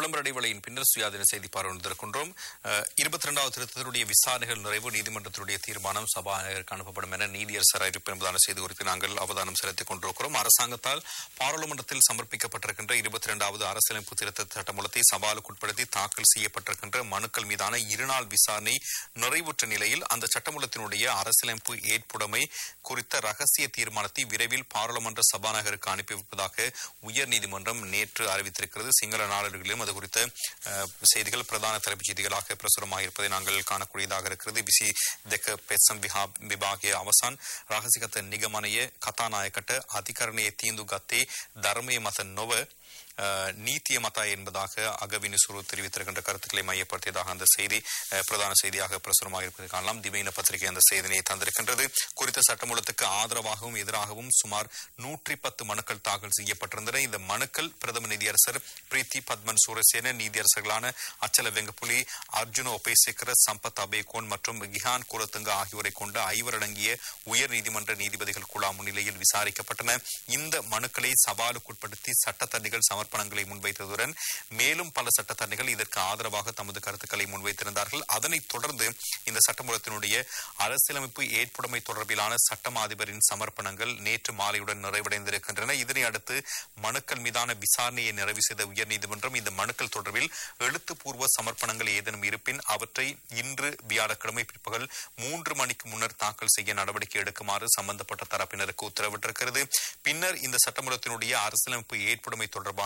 விளம்பர இடைவேளையின் பின்னர் சுயாதீன செய்தி பார்வையிட்டிருக்கின்றோம். 22வது திருத்தத்தினுடைய விசாரணைகள் நிறைவு நீதிமன்றத்தினுடைய தீர்மானம் சபாநாயகருக்கு அனுப்பப்படும் என நீதியரசர் அறிவிப்பு என்பதான செய்தி குறித்து நாங்கள் அவதானம் செலுத்திக் கொண்டிருக்கிறோம். அரசாங்கத்தால் பாராளுமன்றத்தில் சமர்ப்பிக்கப்பட்டிருக்கின்ற 22வது அரசியலமைப்பு திருத்த சட்டமூலத்தை சவாலுக்குட்படுத்தி தாக்கல் செய்யப்பட்டிருக்கின்ற மனுக்கள் மீதான இருநாள் விசாரணை நிறைவுற்ற நிலையில் அந்த சட்டமூலத்தினுடைய அரசியலமைப்பு ஏற்புடைமை குறித்த ரகசிய தீர்மானத்தை விரைவில் பாராளுமன்ற சபாநாயகருக்கு அனுப்பி வைப்பதாக உயர்நீதிமன்றம் நேற்று அறிவித்திருக்கிறது. சிங்கள நாளிதழ்களிலும் அது குறித்த செய்திகள் பிரதான தலைப்புச் செய்திகளாக பிரசுரமாக இருப்பதை நாங்கள் காணக்கூடியதாக இருக்கிறது. விசி දෙක පෙත්සම් විභාගයේ අවසන් රහසිගත නිගමනය කතානායකට අධිකරණයේ තීන්දුව ගත්තේ ධර්මයේ මත නොව நீத்திய மதா என்பதாக அகவினிசுரு தெரிவித்திருக்கின்ற கருத்துக்களை மையப்படுத்தியதாக அந்த செய்தி பிரதான செய்தியாக பிரசுரமாக இருப்பதை காணலாம். திவையின பத்திரிகை அந்த செய்தியை தந்திருக்கின்றது. குறித்த சட்டமூலத்துக்கு ஆதரவாகவும் எதிராகவும் சுமார் 110 மனுக்கள் தாக்கல் செய்யப்பட்டிருந்தன. இந்த மனுக்கள் பிரதம நீதியரசர் பிரீத்தி பத்மன் சூரசேன, நீதியரசர்களான அச்சல வெங்கப்புலி, அர்ஜுன ஒபேசேகர, சம்பத் அபேகோன் மற்றும் கிஹான் குலத்துங்க ஆகியோரை கொண்ட 5 அடங்கிய உயர் நீதிமன்ற நீதிபதிகள் குழா முன்னிலையில் விசாரிக்கப்பட்டன. இந்த மனுக்களை சவாலுக்குட்படுத்தி சட்டத்தரணிகள் சமர்ப்பணங்களை முன்வைத்ததுடன் மேலும் பல சட்டத்தரணிகள் இதற்கு ஆதரவாக தமது கருத்துக்களை முன்வைத்திருந்தார்கள். அதனைத் தொடர்ந்து இந்த சட்டமூலத்தினுடைய அரசியலமைப்பு ஏற்புடைமை தொடர்பிலான சட்டமா அதிபரின் சமர்ப்பணங்கள் நேற்று மாலையுடன் நிறைவடைந்திருக்கின்றன. இதனை அடுத்து மனுக்கள் மீதான விசாரணையை நிறைவு செய்த உயர்நீதிமன்றம் இந்த மனுக்கள் தொடர்பில் எழுத்துப்பூர்வ சமர்ப்பணங்கள் ஏதேனும் இருப்பின் அவற்றை இன்று வியாழக்கிழமை பிற்பகல் 3 மணிக்கு முன்னர் தாக்கல் செய்ய நடவடிக்கை எடுக்குமாறு சம்பந்தப்பட்ட தரப்பினருக்கு உத்தரவிட்டிருக்கிறது. பின்னர் இந்த சட்டமூலத்தினுடைய அரசியலமைப்பு ஏற்புடைமை தொடர்பான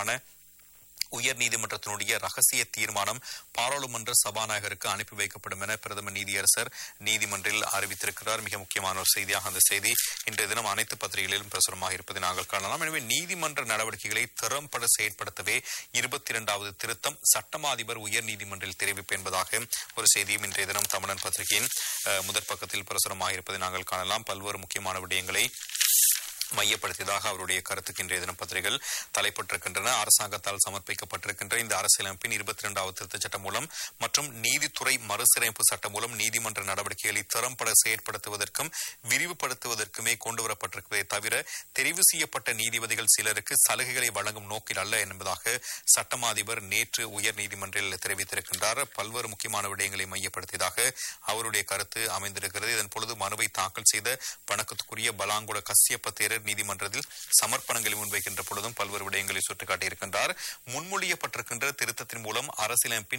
உயர் நீதிமன்றத்தினுடைய ரகசிய தீர்மானம் பாராளுமன்ற சபாநாயகருக்கு அனுப்பி வைக்கப்படும் என பிரதம நீதியரசர் நீதிமன்றில் அறிவித்திருக்கிறார். மிக முக்கியமான ஒரு செய்தியாக அந்த செய்தி இன்றைய தினம் அனைத்து பத்திரிகைகளிலும் பிரசுரமாக இருப்பதை நாங்கள் காணலாம். எனவே நீதிமன்ற நடவடிக்கைகளை திறம்பட செயற்படுத்தவே 22வது திருத்தம் சட்டமா அதிபர் உயர் நீதிமன்றில் தெரிவிப்பு என்பதாக ஒரு செய்தியும் இன்றைய தினம் தமிழன் பத்திரிகையின் முதற் பக்கத்தில் பிரசுரமாக இருப்பதை நாங்கள் காணலாம். பல்வேறு முக்கியமான விடயங்களை மையப்படுத்தியதாக அவருடைய கருத்துக்கு இன்றைய தினம் பத்திரிகைகள் தலைப்பட்டிருக்கின்றன. அரசாங்கத்தால் சமர்ப்பிக்கப்பட்டிருக்கின்ற இந்த அரசியலமைப்பின் 22வது திருத்த சட்டம் மூலம் மற்றும் நீதித்துறை மறுசீரமைப்பு சட்டம் மூலம் நீதிமன்ற நடவடிக்கைகளை திறம்பட செயற்படுத்துவதற்கும் விரிவுபடுத்துவதற்குமே கொண்டுவரப்பட்டிருப்பதை தவிர தெரிவு செய்யப்பட்ட நீதிபதிகள் சிலருக்கு சலுகைகளை வழங்கும் நோக்கில் அல்ல என்பதாக சட்டமா அதிபர் நேற்று உயர் நீதிமன்றில் தெரிவித்திருக்கின்றார். பல்வேறு முக்கியமான விடயங்களை மையப்படுத்தியதாக அவருடைய கருத்து அமைந்திருக்கிறது. இதன் பொழுது மனுவை தாக்கல் செய்த வணக்கத்துக்குரிய பலாங்குட கசியப்ப தேரர் நீதிமன்றத்தில் சமர்ப்பணங்களை முன்வைக்கின்ற பொழுதும் பல்வேறு விடயங்களை சுட்டிக்காட்டியிருக்கின்றார். முன்மொழியப்பட்டிருக்கின்ற திருத்தத்தின் மூலம் அரசியலமைப்பின்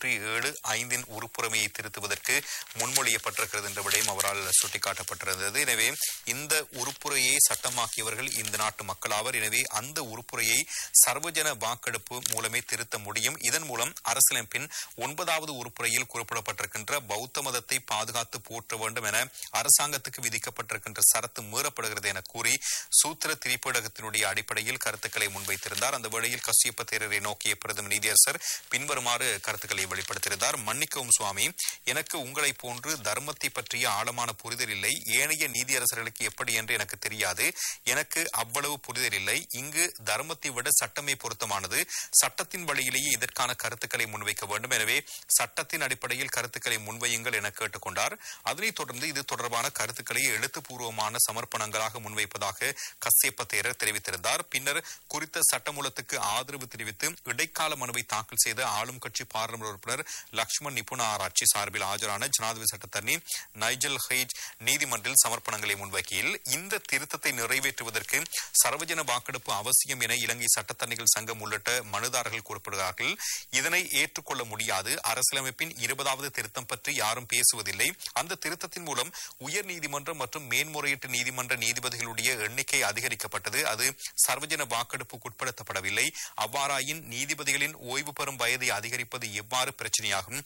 107(5) உறுப்புரிமையை திருத்துவதற்கு முன்மொழியப்பட்டிருக்கிறது என்ற விடயம் அவரால் சுட்டிக்காட்டப்பட்டிருந்தது. எனவே இந்த உறுப்புரையை சட்டமாக்கியவர்கள் இந்த நாட்டு மக்களாவர். எனவே அந்த உறுப்புரையை சர்வஜன வாக்கெடுப்பு மூலமே திருத்த முடியும். இதன் மூலம் அரசியலமைப்பின் 9வது உறுப்புரையில் குறிப்பிடப்பட்டிருக்கின்ற பௌத்த மதத்தை பாதுகாத்து போற்ற வேண்டும் என அரசாங்கத்துக்கு விதிக்கப்பட்டிருக்கின்ற சரத்து மீறப்படுகிறது என கூறி சூத்திர திரிப்படகத்தினுடைய அடிப்படையில் கருத்துக்களை முன்வைத்திருந்தார். அந்த வேளையில் கசியப்ப தேரரை நோக்கிய பிரதம நீதியரசர் பின்வருமாறு கருத்துக்களை வெளிப்படுத்தியிருந்தார். மன்னிக்கவும் சுவாமி, எனக்கு உங்களை போன்று தர்மத்தை பற்றிய ஆழமான புரிதல் இல்லை. ஏனைய நீதியரசர்களுக்கு எப்படி என்று எனக்கு தெரியாது. எனக்கு அவ்வளவு புரிதல் இல்லை. இங்கு தர்மத்தை விட சட்டமே பொருத்தமானது. சட்டத்தின் வழியிலேயே இதற்கான கருத்துக்களை முன்வைக்க வேண்டும். எனவே சட்டத்தின் அடிப்படையில் கருத்துக்களை முன்வையுங்கள் என கேட்டுக்கொண்டார். அதனைத் தொடர்ந்து இது தொடர்பான கருத்துக்களை எழுத்துப்பூர்வமான சமர்ப்பணங்களாக முன்வைப்பதாக கசியப்ப தேரர் தெரிவித்திருந்தார். பின்னர் குறித்த சட்டமூலத்துக்கு ஆதரவு தெரிவித்து இடைக்கால மனுவை தாக்கல் செய்த ஆளும் கட்சி பாராளுமன்ற உறுப்பினர் லக்ஷ்மண் நிபுண ஆராய்ச்சி சார்பில் ஆஜரான ஜனாதிபதி சட்டத்தரணி நைஜல் ஹெய்ஜ் நீதிமன்றில் சமர்ப்பணங்களை முன்வைக்கையில் இந்த திருத்தத்தை நிறைவேற்றுவதற்கு சர்வஜன வாக்கெடுப்பு அவசியம் என இலங்கை சட்டத்தரணிகள் சங்கம் உள்ளிட்ட மனுதாரர்கள் குறிப்பிடுகிறார்கள். இதனை ஏற்றுக்கொள்ள முடியாது. அரசியலமைப்பின் 20வது திருத்தம் பற்றி யாரும் பேசுவதில்லை. அந்த திருத்தத்தின் மூலம் உயர் நீதிமன்றம் மற்றும் மேன்முறையீட்டு நீதிமன்ற நீதிபதிகளுடைய எண்ணிக்கை அதிகரிக்கப்பட்டது. அது சர்வஜன வாக்கெடுப்புக்கு உட்படுத்தப்படவில்லை. அவ்வாறாயின் நீதிபதிகளின் ஓய்வு பெறும் வயதை அதிகரிப்பது எவ்வாறு பிரச்சனையாகும்?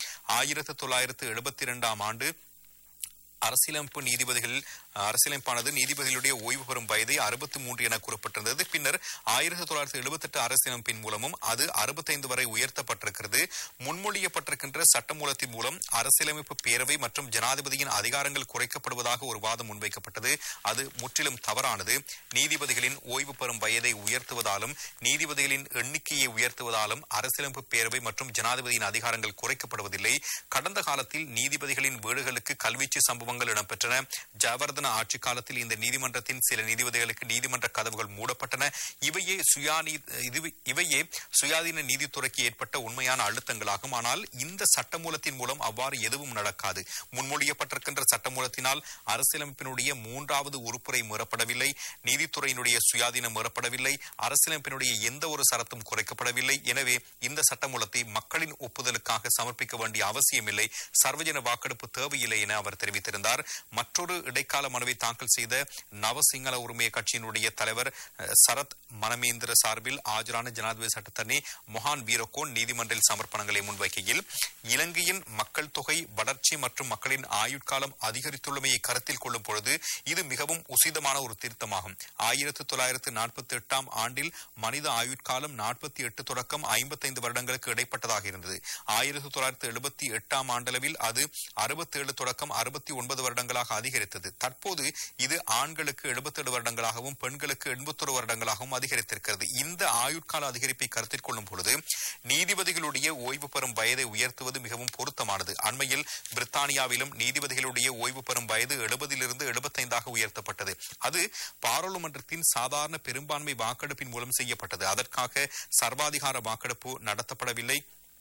1972 ஆண்டு அரசியலமைப்பானது நீதிபதிகளுடைய ஓய்வு பெறும் வயதை 63 என குறிப்பிட்டிருந்தது. பின்னர் 1978 அரசியலமைப்பின் மூலமும் அது 65 வரை உயர்த்தப்பட்டிருக்கிறது. முன்மொழியப்பட்டிருக்கின்ற சட்டமூலத்தின் மூலம் அரசியலமைப்பு பேரவை மற்றும் ஜனாதிபதியின் அதிகாரங்கள் குறைக்கப்படுவதாக ஒரு வாதம் முன்வைக்கப்பட்டது. அது முற்றிலும் தவறானது. நீதிபதிகளின் ஓய்வு பெறும் வயதை உயர்த்துவதாலும் நீதிபதிகளின் எண்ணிக்கையை உயர்த்துவதாலும் அரசியலமைப்பு பேரவை மற்றும் ஜனாதிபதியின் அதிகாரங்கள் குறைக்கப்படுவதில்லை. கடந்த காலத்தில் நீதிபதிகளின் வீடுகளுக்கு கல்வீச்சு சம்பவங்கள் சம்பவங்கள் இடம்பெற்றன. ஜயவர்தன ஆட்சி காலத்தில் இந்த நீதிமன்றத்தின் சில நீதிபதிகளுக்கு நீதிமன்ற கதவுகள் மூடப்பட்டன. இவையே சுயாதீன நீதித்துறைக்கு ஏற்பட்ட உண்மையான அழுத்தங்களாகும். ஆனால் இந்த சட்டமூலத்தின் மூலம் அவ்வாறு எதுவும் நடக்காது. முன்மொழியப்பட்டிருக்கின்ற சட்டமூலத்தினால் அரசியலமைப்பினுடைய 3வது உறுப்புரை மீறப்படவில்லை, நீதித்துறையினுடைய சுயாதீனம் மீறப்படவில்லை, அரசியலமைப்பினுடைய எந்த ஒரு சரத்தும் குறைக்கப்படவில்லை. எனவே இந்த சட்டமூலத்தை மக்களின் ஒப்புதலுக்காக சமர்ப்பிக்க வேண்டிய அவசியமில்லை, சர்வஜன வாக்கெடுப்பு தேவையில்லை என அவர் தெரிவித்திருந்தார். மற்றொரு இடைக்கால மனுவை தாக்கல் செய்த நவசிங்கள உரிமை கட்சியினுடைய தலைவர் சரத் மனமேந்திர சார்பில் ஆஜரான ஜனாதிபதி சட்டத்தரணி மொஹான் வீரகோன் நீதிமன்றில் சமர்ப்பணங்களை முன்வைக்கையில், இலங்கையின் மக்கள் தொகை வளர்ச்சி மற்றும் மக்களின் ஆயுட்காலம் அதிகரித்துள்ளமையை கருத்தில் கொள்ளும் பொழுது இது மிகவும் உசிதமான ஒரு திருத்தமாகும். 1948 ஆண்டில் மனித ஆயுட்காலம் 48 தொடக்கம் 55 வருடங்களுக்கு இடைப்பட்டதாக இருந்தது. 1978 ஆண்டளவில் அது 67 தொடக்கம் 69 வருடங்களாக அதிகரித்தது. தற்போது இது ஆண்களுக்கு 77 வருடங்களாகவும் பெண்களுக்கு 81 வருடங்களாகவும் அதிகரித்திருக்கிறது. இந்த ஆயுட்கால அதிகரிப்பை கருத்தில் கொள்ளும் பொழுது நீதிபதிகளுடைய ஓய்வு பெறும் வயதை உயர்த்துவது மிகவும் பொருத்தமானது. அண்மையில் பிரித்தானியாவிலும் நீதிபதிகளுடைய ஓய்வு பெறும் வயது 70 75 உயர்த்தப்பட்டது. அது பாராளுமன்றத்தின் சாதாரண பெரும்பான்மை வாக்கெடுப்பின் மூலம் செய்யப்பட்டது. அதற்காக சர்வாதிகார வாக்கெடுப்பு நடத்தப்படவில்லை.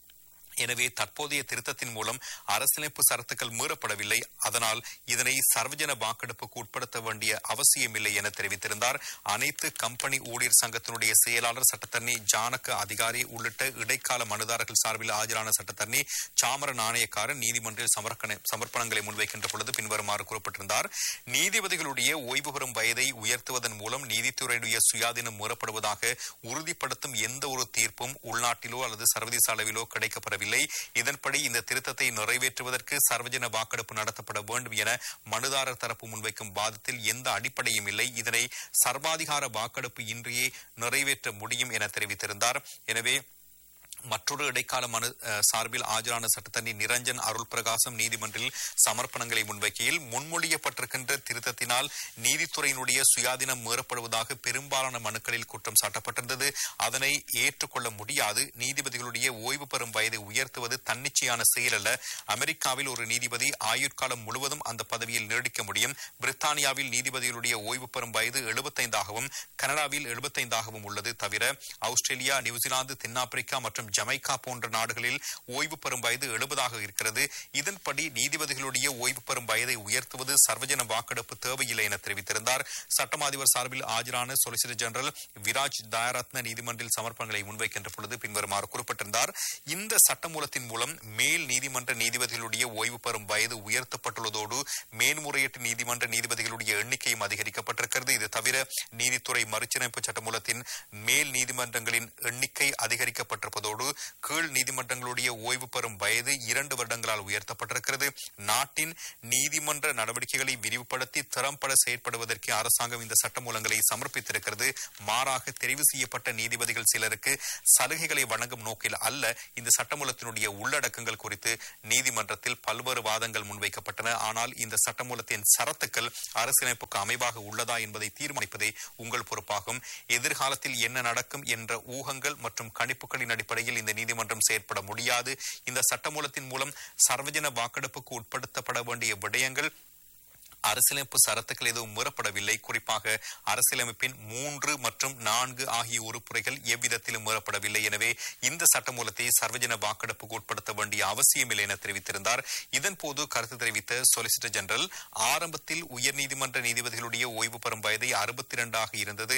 எனவே தற்போதைய திருத்தத்தின் மூலம் அரசியலமைப்பு சரத்துக்கள் மீறப்படவில்லை. அதனால் இதனை சர்வஜன வாக்கெடுப்புக்கு உட்படுத்த வேண்டிய அவசியமில்லை என தெரிவித்திருந்தார். அனைத்து கம்பெனி ஊழியர் சங்கத்தினுடைய செயலாளர் சட்டத்தரணி ஜானக அதிகாரி உள்ளிட்ட இடைக்கால மனுதாரர்கள் சார்பில் ஆஜரான சட்டத்தரணி சாமர நாணயக்காரன் நீதிமன்றில் சமர்ப்பணங்களை முன்வைக்கின்ற பொழுது பின்வருமாறு கூறப்பட்டிருந்தார். நீதிபதிகளுடைய ஓய்வு பெறும் வயதை உயர்த்துவதன் மூலம் நீதித்துறையுடைய சுயாதீனம் மீறப்படுவதாக உறுதிப்படுத்தும் எந்த ஒரு தீர்ப்பும் உள்நாட்டிலோ அல்லது சர்வதேச அளவிலோ கிடைக்கப்படவில்லை. இதன்படி இந்த திருத்தத்தை நிறைவேற்றுவதற்கு சர்வஜன வாக்கெடுப்பு நடத்தப்பட வேண்டும் என மனுதாரர் தரப்பு முன்வைக்கும் வாதத்தில் எந்த அடிப்படையும் இல்லை. இதனை சர்வாதிகார வாக்கெடுப்பு இன்றியே நிறைவேற்ற முடியும் என தெரிவித்திருந்தார். எனவே மற்றொரு இடைக்கால மனு சார்பில் ஆஜரான சட்டத்தரணி நிரஞ்சன் அருள் பிரகாசம் நீதிமன்றில் சமர்ப்பணங்களை முன்வைக்கையில், முன்மொழியப்பட்டிருக்கின்ற திருத்தத்தினால் நீதித்துறையினுடைய சுயாதீனம் மீறப்படுவதாக பெரும்பாலான மனுக்களில் குற்றம் சாட்டப்பட்டிருந்தது. அதனை ஏற்றுக்கொள்ள முடியாது. நீதிபதிகளுடைய ஓய்வு பெறும் வயதை உயர்த்துவது தன்னிச்சையான செயல் அல்ல. அமெரிக்காவில் ஒரு நீதிபதி ஆயுட்காலம் முழுவதும் அந்த பதவியில் நீடிக்க முடியும். பிரித்தானியாவில் நீதிபதிகளுடைய ஓய்வு பெறும் வயது 75 கனடாவில் 75 உள்ளது. தவிர ஆஸ்திரேலியா, நியூசிலாந்து, தென்னாப்பிரிக்கா மற்றும் ஜமைக்கா போன்ற நாடுகளில் ஓய்வு பெறும் வயது 70 இருக்கிறது. இதன்படி நீதிபதிகளுடைய ஓய்வு பெறும் வயதை உயர்த்துவது சர்வஜன வாக்கெடுப்பு தேவையில்லை என தெரிவித்திருந்தார். சட்டமாதிபர் சார்பில் ஆஜரான சொலிசிட்டர் ஜெனரல் விராஜ் தயாரத்ன நீதிமன்றில் சமர்ப்பணங்களை முன்வைக்கின்ற பொழுது பின்வருமாறு குறிப்பிட்டிருந்தார். இந்த சட்டமூலத்தின் மூலம் மேல் நீதிமன்ற நீதிபதிகளுடைய ஓய்வு பெறும் வயது உயர்த்தப்பட்டுள்ளதோடு மேன்முறையீட்டு நீதிமன்ற நீதிபதிகளுடைய எண்ணிக்கையும் அதிகரிக்கப்பட்டிருக்கிறது. இது தவிர நீதித்துறை மறுசீரமைப்பு சட்டமூலத்தின் மேல் நீதிமன்றங்களின் எண்ணிக்கை அதிகரிக்கப்பட்டிருப்பதோடு கீழ் நீதிமன்றங்களுடைய ஓய்வு பெறும் வயது 2 வருடங்களால் உயர்த்தப்பட்டிருக்கிறது. நாட்டின் நீதிமன்ற நடவடிக்கைகளை விரிவுபடுத்தி திறம்பட செயற்படுவதற்கு அரசாங்கம் இந்த சட்டமூலங்களை சமர்ப்பித்திருக்கிறது. மாறாக தெரிவு செய்யப்பட்ட நீதிபதிகள் சிலருக்கு சலுகைகளை வழங்கும் நோக்கில் அல்ல. இந்த சட்டமூலத்தினுடைய உள்ளடக்கங்கள் குறித்து நீதிமன்றத்தில் பல்வேறு வாதங்கள் முன்வைக்கப்பட்டன. ஆனால் இந்த சட்டமூலத்தின் சரத்துக்கள் அரசியலமைப்புக்கு அமைவாக உள்ளதா என்பதை தீர்மானிப்பதே உங்கள் பொறுப்பாகும். எதிர்காலத்தில் என்ன நடக்கும் என்ற ஊகங்கள் மற்றும் கணிப்புகளின் அடிப்படையில் இந்த நீதிமன்றம் செயற்பட முடியாது. இந்த சட்டமூலத்தின் மூலம் சர்வஜன வாக்கெடுப்புக்கு உட்படுத்தப்பட வேண்டிய விடயங்கள் அரசியலமைப்பு சரத்துக்கள் எதுவும் மீறப்படவில்லை. குறிப்பாக அரசியலமைப்பின் 3 மற்றும் 4 ஆகிய உறுப்புரைகள் எவ்விதத்திலும் மீறப்படவில்லை. எனவே இந்த சட்டமூலத்தை சர்வஜன வாக்கெடுப்புக்கு உட்படுத்த வேண்டிய அவசியமில்லை என தெரிவித்திருந்தார். இதன்போது கருத்து தெரிவித்த சொலிசிட்டர் ஜெனரல், ஆரம்பத்தில் உயர்நீதிமன்ற நீதிபதிகளுடைய ஓய்வு பெறும் வயதை 62 இருந்தது.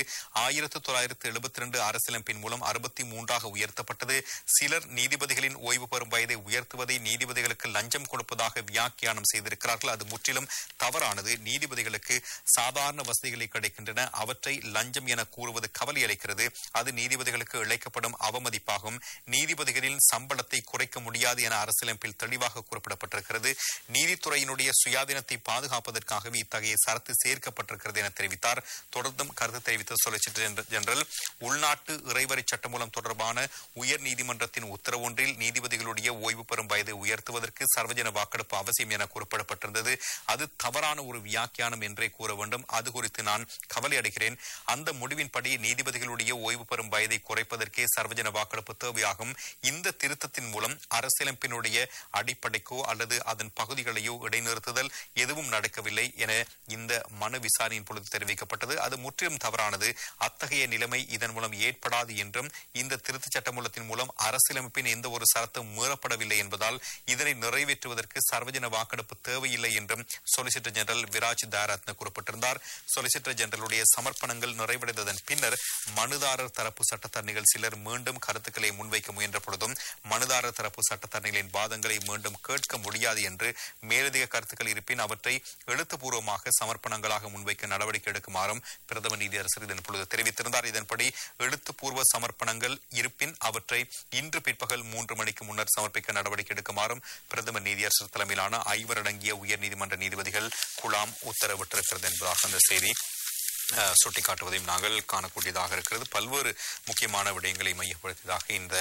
1972 அரசியலமைப்பின் மூலம் 63 உயர்த்தப்பட்டது. சிலர் நீதிபதிகளின் ஓய்வு பெறும் வயதை உயர்த்துவதை நீதிபதிகளுக்கு லஞ்சம் கொடுப்பதாக வியாக்கியானம் செய்திருக்கிறார்கள். அது முற்றிலும் தவறான நீதிபதிகளுக்கு சாதாரண வசதிகளை கிடைக்கின்றன. அவற்றை லஞ்சம் என கூறுவது கவலை அளிக்கிறது. அது நீதிபதிகளுக்கு இழைக்கப்படும் அவமதிப்பாகும். நீதிபதிகளின் சம்பளத்தை குறைக்க முடியாது என அரசியலமைப்பில் தெளிவாக குறிப்பிடப்பட்டிருக்கிறது. நீதித்துறையினுடைய சுயாதீனத்தை பாதுகாப்பதற்காகவே இத்தகைய சரத்து சேர்க்கப்பட்டிருக்கிறது என தெரிவித்தார். தொடர்ந்தும் கருத்து தெரிவித்த சொலிசிட்டர் ஜெனரல், உள்நாட்டு இறைவரி சட்டமூலம் தொடர்பான உயர் நீதிமன்றத்தின் உத்தரவொன்றில் நீதிபதிகளுடைய ஓய்வு பெறும் வயதை உயர்த்துவதற்கு சர்வஜன வாக்கெடுப்பு அவசியம் என குறிப்பிடப்பட்டிருந்தது. அது தவறான ஒரு வியாக்கியானம் என்றே கூற வேண்டும். அது குறித்து நான் கவலை அடைகிறேன். அந்த முடிவின்படி நீதிபதிகளுடைய ஓய்வு பெறும் வயதை குறைப்பதற்கே சர்வஜன வாக்கெடுப்பு தேவையாகும். இந்த திருத்தத்தின் மூலம் அரசியலமைப்பினுடைய அடிப்படைக்கோ அல்லது அதன் பகுதிகளையோ இடைநிறுத்துதல் எதுவும் நடக்கவில்லை என இந்த மனு விசாரணையின் பொழுது தெரிவிக்கப்பட்டது. அது முற்றிலும் தவறானது. அத்தகைய நிலைமை இதன் மூலம் ஏற்படாது என்றும் இந்த திருத்தச் சட்டமூலத்தின் மூலம் அரசியலமைப்பின் எந்த ஒரு சரத்தும் மீறப்படவில்லை என்பதால் இதனை நிறைவேற்றுவதற்கு சர்வஜன வாக்கெடுப்பு தேவையில்லை என்றும் சொலிசிட்டர் ஜெனரல் விராஜ் தாரத்ன குறிப்பிட்டிருந்தார். சொலிசிட்டர் ஜெனரலுடைய சமர்ப்பணங்கள் நிறைவடைந்ததன் பின்னர் மனுதாரர் தரப்பு சட்டத்தரணிகள் சிலர் மீண்டும் கருத்துக்களை முன்வைக்க முயன்ற பொழுதும் மனுதாரர் தரப்பு சட்டத்தரணிகளின் வாதங்களை மீண்டும் கேட்க முடியாது என்று மேலதிக கருத்துக்கள் இருப்பின் அவற்றை எழுத்துப்பூர்வமாக சமர்ப்பணங்களாக முன்வைக்க நடவடிக்கை எடுக்குமாறும் பிரதம நீதியரசர் இதன் பொழுது தெரிவித்திருந்தார். இதன்படி எழுத்துப்பூர்வ சமர்ப்பணங்கள் இருப்பின் அவற்றை இன்று பிற்பகல் 3 மணிக்கு முன்னர் சமர்ப்பிக்க நடவடிக்கை எடுக்குமாறும் பிரதம நீதியரசர் தலைமையிலான 5 அடங்கிய உயர்நீதிமன்ற நீதிபதிகள் குழாம் உத்தரவிட்டிருக்கிறது என்பதாக அந்த செய்தி சுட்டிக்காட்டுவதையும் நாங்கள் காணக்கூடியதாக இருக்கிறது. பல்வேறு முக்கியமான விடயங்களை மையப்படுத்தியதாக இந்த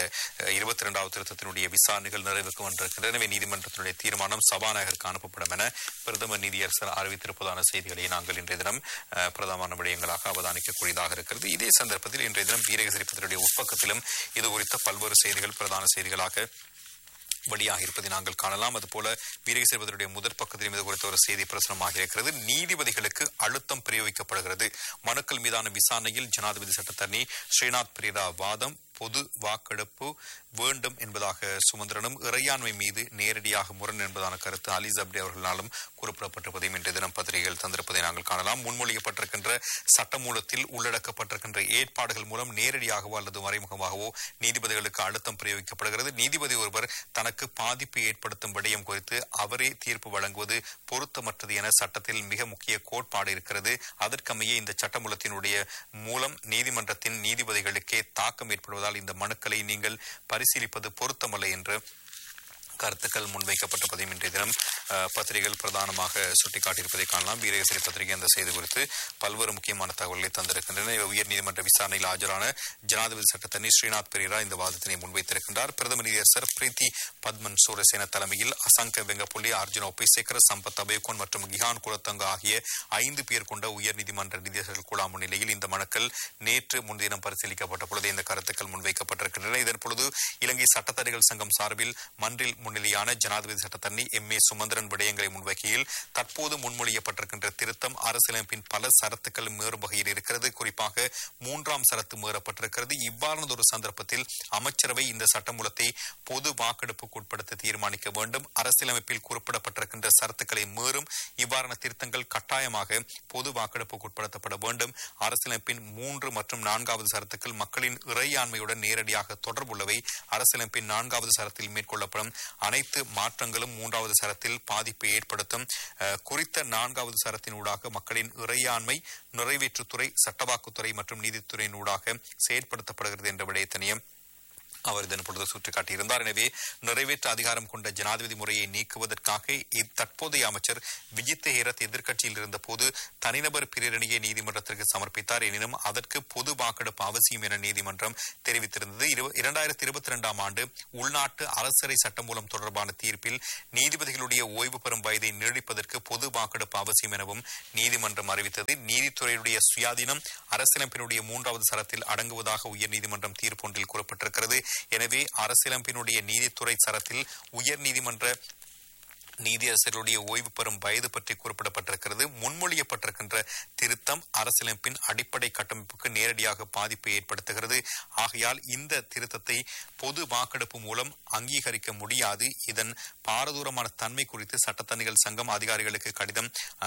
22வது திருத்தத்தினுடைய விசாரணைகள் நிறைவுக்கு வந்திருக்கின்றன. எனவே நீதிமன்றத்தினுடைய தீர்மானம் சபாநாயகருக்கு அனுப்பப்படும் என பிரதமர் நீதியரசர் அறிவித்திருப்பதான செய்திகளை நாங்கள் இன்றைய தினம் பிரதமான விடயங்களாக அவதானிக்கக்கூடியதாக இருக்கிறது. இதே சந்தர்ப்பத்தில் இன்றைய தினம் வீரகேசரி பத்திரிகையுடைய உட்பக்கத்திலும் இது குறித்த பல்வேறு செய்திகள் பிரதான செய்திகளாக வெளியாக இருப்பதை நாங்கள் காணலாம். அதுபோல வீரகேசரி பத்திரிகையுடைய முதற் பக்கத்திலும் இது குறித்த ஒரு செய்தி பிரசுரமாக இருக்கிறது. நீதிபதிகளுக்கு அழுத்தம் பிரயோகிக்கப்படுகிறது. மனுக்கள் மீதான விசாரணையில் ஜனாதிபதி சட்டத்தரணி ஸ்ரீநாத் பிரேரா வாதம் பொது வாக்கெடுப்பு வேண்டும் என்பதாக சுமந்திரனும் இறையாண்மை மீது நேரடியாக முரண் என்பதான கருத்து அலி ஜப்ரி அவர்களாலும் குறிப்பிடப்பட்டிருப்பதையும் இன்றைய தினம் பத்திரிகைகள் தந்திருப்பதை நாங்கள் காணலாம். முன்மொழியப்பட்டிருக்கின்ற சட்டமூலத்தில் உள்ளடக்கப்பட்டிருக்கின்ற ஏற்பாடுகள் மூலம் நேரடியாகவோ அல்லது மறைமுகமாகவோ நீதிபதிகளுக்கு அழுத்தம் பிரயோகிக்கப்படுகிறது. நீதிபதி ஒருவர் தனக்கு பாதிப்பு ஏற்படுத்தும் விடயம் குறித்து அவரே தீர்ப்பு வழங்குவது பொருத்தமற்றது என சட்டத்தில் மிக முக்கிய கோட்பாடு இருக்கிறது. அதற்கமைய இந்த சட்டமூலத்தினுடைய மூலம் நீதிமன்றத்தின் நீதிபதிகளுக்கே தாக்கம் ஏற்படுவதால் இந்த மனுக்களை நீங்கள் பரிசீலிப்பது பொருத்தமல்ல என்று கருத்துக்கள் முன்வைக்கப்பட்டிருப்பதையும் இன்றைய தினம் பத்திரிகைகள் பிரதானமாக சுட்டிக்காட்டியிருப்பதை காணலாம். வீரகேசரி பத்திரிகை அந்த செய்தி குறித்து பல்வேறு முக்கியமான தகவல்களை தந்திருக்கின்றன. உயர்நீதிமன்ற விசாரணையில் ஆஜரான ஜனாதிபதி சட்டத்தரணி ஸ்ரீநாத் பிரேரா இந்த வாதத்தினை முன்வைத்திருக்கின்றார். பிரதம நீதியரசர் பிரீத்தி பத்மன் சூரசேன தலைமையில் அசங்க வெங்கப்புள்ளி, அர்ஜுன ஒபிசேகர, சம்பத் அபேகோன் மற்றும் கிஹான் குலத்தங்க ஆகிய 5 பேர் கொண்ட உயர்நீதிமன்ற நீதியரசர்கள் குழாம் முன்னிலையில் இந்த மனுக்கள் நேற்று முன்தினம் பரிசீலிக்கப்பட்ட பொழுது இந்த கருத்துக்கள் முன்வைக்கப்பட்டிருக்கின்றன. இதன் பொழுது இலங்கை சட்டத்தரணிகள் சங்கம் சார்பில் மன்றில் முன்னிலையான ஜனாதிபதி சட்டத்தரணி எம்.ஏ. சுமந்திரன் விடயங்களை முன்வைக்கையில் தற்போது முன்மொழியப்பட்டிருக்கின்ற திருத்தம் அரசியலமைப்பின் பல சரத்துக்கள் மீறும் வகையில் இருக்கிறது. குறிப்பாக 3ஆம் சரத்து மீறப்பட்டிருக்கிறது. இவ்வாறானதொரு சந்தர்ப்பத்தில் அமைச்சரவை இந்த சட்டமூலத்தை பொது வாக்கெடுப்புக்கு உட்படுத்த தீர்மானிக்க வேண்டும். அரசியலமைப்பில் குறிப்பிடப்பட்டிருக்கின்ற சரத்துக்களை மீறும் இவ்வாறான திருத்தங்கள் கட்டாயமாக பொது வாக்கெடுப்புக்கு உட்படுத்தப்பட வேண்டும். அரசியலமைப்பின் 3 மற்றும் 4வது சரத்துக்கள் மக்களின் இறையாண்மையுடன் நேரடியாக தொடர்புள்ளவை. அரசியலமைப்பின் 4வது சரத்தில் மேற்கொள்ளப்படும் அனைத்து மாற்றங்களும் 3வது சரத்தில் பாதிப்பை ஏற்படுத்தும். குறித்த 4வது சரத்தின் ஊடாக மக்களின் இறையாண்மை நிறைவேற்றுத்துறை, சட்டவாக்குத்துறை மற்றும் நீதித்துறையின் ஊடாக செயற்படுத்தப்படுகிறது என்ற விடயத்தினையும் அவர் இதன் பொழுது சுட்டிக்காட்டியிருந்தார். எனவே நிறைவேற்ற அதிகாரம் கொண்ட ஜனாதிபதி முறையை நீக்குவதற்காக தற்போதைய அமைச்சர் விஜித் ஹேரத் எதிர்க்கட்சியில் இருந்த போது தனிநபர் பிரேரணையை நீதிமன்றத்திற்கு சமர்ப்பித்தார். எனினும் அதற்கு பொது வாக்கெடுப்பு அவசியம் என நீதிமன்றம் தெரிவித்திருந்தது. 2022ஆம் ஆண்டு உள்நாட்டு அரசரை சட்டமூலம் தொடர்பான தீர்ப்பில் நீதிபதிகளுடைய ஓய்வு பெறும் வயதை நீடிப்பதற்கு பொது வாக்கெடுப்பு அவசியம் எனவும் நீதிமன்றம் அறிவித்தது. நீதித்துறையுடைய சுயாதீனம் அரசியலமைப்பினுடைய 3வது சரத்தில் அடங்குவதாக உயர்நீதிமன்றம் தீர்ப்பொன்றில் கூறப்பட்டிருக்கிறது. எனவே அரசியலமைப்பினுடைய நீதித்துறை சரத்தில் உயர் நீதிமன்ற நீதியரசர்களுடைய ஓய்வு பெறும் வயது பற்றி குறிப்பிடப்பட்டிருக்கிறது. முன்மொழியப்பட்டிருக்கின்ற திருத்தம் அரசியலமைப்பின் அடிப்படை கட்டமைப்புக்கு நேரடியாக பாதிப்பை ஏற்படுத்துகிறது. ஆகையால் இந்த திருத்தத்தை பொது வாக்கெடுப்பு மூலம் அங்கீகரிக்க முடியாது. இதன் பாரதூரமான தன்மை குறித்து சட்டத்தரணிகள் சங்கம் அதிகாரிகளுக்கு கடிதம்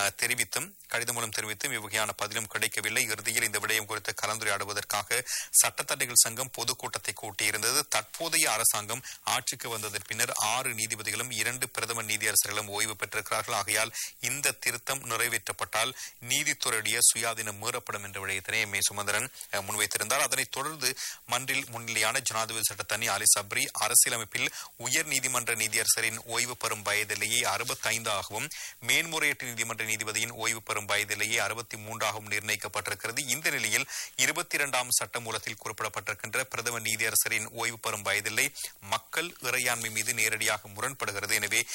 மூலம் தெரிவித்தும் இவ்வகையான பதிலும் கிடைக்கவில்லை. இறுதியில் இந்த விடயம் குறித்து கலந்துரையாடுவதற்காக சட்டத்தரணிகள் சங்கம் பொதுக்கூட்டத்தை கூட்டியிருந்தது. தற்போதைய அரசாங்கம் ஆட்சிக்கு வந்ததன் பின்னர் 6 நீதிபதிகளும் 2 பிரதம நீதியரசர்களும் ஓய்வு பெற்றிருக்கிறார்கள். ஆகையால் இந்த திருத்தம் நிறைவேற்றப்பட்டால் நீதித்துறையுடைய சுயாதீனம் மீறப்படும் என்ற விடயத்தினை எம்.ஏ. சுமந்திரன் முன்வைத்திருந்தார். அதனைத் தொடர்ந்து மன்றில் முன்னிலையான ஜனாதிபதி சட்டத்தரணி அலி சப்ரி அரசியலமைப்பில் உயர் நீதிமன்ற நீதியரசரின் ஓய்வு பெறும் வயதிலேயே 65 ஆகவும் மேன்முறையீட்டு நீதிமன்ற நீதிபதியின் ஓய்வு பெறும் வயதிலேயே 63 ஆகவும் நிர்ணயிக்கப்பட்டிருக்கிறது. இந்த நிலையில் 22ஆம் சட்ட மூலத்தில் குறிப்பிடப்பட்டிருக்கின்ற பிரதம நீதியரசரின் ஓய்வு பெறும் வயதில்லை மக்கள் இறையாண்மை மீது நேரடியாக முரண்படுகிறது. எனவே நீதிபதி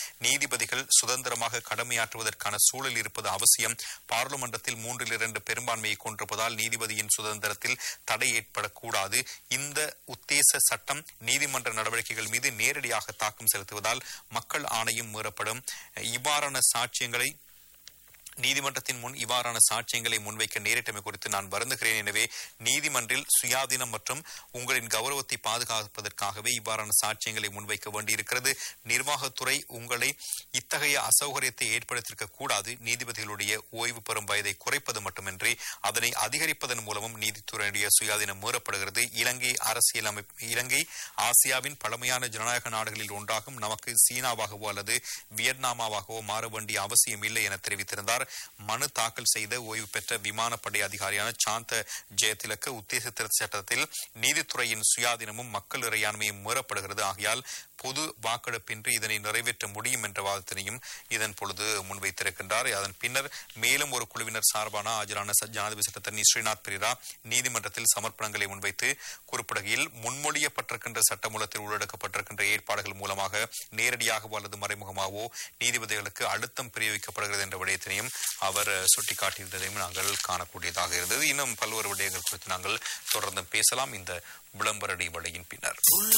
நீதிபதிகள் சுதந்திரமாக கடமையாற்றுவதற்கான சூழல் இருப்பது அவசியம். பாராளுமன்றத்தில் 3/2 பெரும்பான்மையை கொண்டிருப்பதால் நீதிபதியின் சுதந்திரத்தில் தடை ஏற்படக்கூடாது. இந்த உத்தேச சட்டம் நீதிமன்ற நடவடிக்கைகள் மீது நேரடியாக தாக்கம் செலுத்துவதால் மக்கள் ஆணையம் மீறப்படும். இவ்வாறான சாட்சியங்களை நீதிமன்றத்தின் முன் இவ்வாறான சாட்சியங்களை முன்வைக்க நேரிட்டமை குறித்து நான் வருந்துகிறேன். எனவே நீதிமன்றில் சுயாதீனம் மற்றும் உங்களின் கௌரவத்தை பாதுகாப்பதற்காகவே இவ்வாறான சாட்சியங்களை முன்வைக்க வேண்டியிருக்கிறது. நிர்வாகத்துறை உங்களை இத்தகைய அசௌகரியத்தை ஏற்படுத்தியிருக்க கூடாது. நீதிபதிகளுடைய ஓய்வு பெறும் வயதை குறைப்பது மட்டுமின்றி அதனை அதிகரிப்பதன் மூலமும் நீதித்துறையுடைய சுயாதீனம் மீறப்படுகிறது. இலங்கை ஆசியாவின் பழமையான ஜனநாயக நாடுகளில் ஒன்றாகும். நமக்கு சீனாவாகவோ அல்லது வியட்நாமாவாகவோ மாற வேண்டிய அவசியம் இல்லை என தெரிவித்திருந்தார். மனு தாக்கல் செய்த ஓய்வு பெற்ற விமானப்படை அதிகாரியான சாந்த ஜெயதிலக்க உத்தேச திருத்த சட்டத்தில் நீதித்துறையின் சுயாதீனமும் மக்கள் இறையாண்மையும் மீறப்படுகிறது. ஆகையால் பொது வாக்கெடுப்பின்றி இதனை நிறைவேற்ற முடியும் என்ற வாதத்தினையும் இதன் பொழுது முன்வைத்திருக்கின்றார். அதன் பின்னர் மேலும் ஒரு குழுவினர் சார்பான ஆஜரான ஜனாதிபதி சட்டத்தரணி ஸ்ரீநாத் பெரேரா நீதிமன்றத்தில் சமர்ப்பணங்களை முன்வைத்து குறிப்பிடுகையில் முன்மொழியப்பட்டிருக்கின்ற சட்டமூலத்தில் உள்ளடக்கப்பட்டிருக்கின்ற ஏற்பாடுகள் மூலமாக நேரடியாகவோ அல்லது மறைமுகமாகவோ நீதிபதிகளுக்கு அழுத்தம் பிரயோகிக்கப்படுகிறது என்ற விடயத்தினையும் அவர் சுட்டிக்காட்டியிருந்ததையும் நாங்கள் காணக்கூடியதாக இருந்தது. இன்னும் பல்வேறு விடயங்கள் குறித்து நாங்கள் தொடர்ந்து பேசலாம் இந்த விளம்பர இடைவெளியின் பின்னர்.